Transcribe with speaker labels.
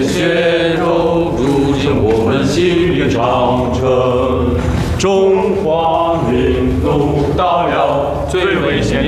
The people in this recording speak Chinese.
Speaker 1: 血肉铸成我们心灵长城。中华民族到了最危险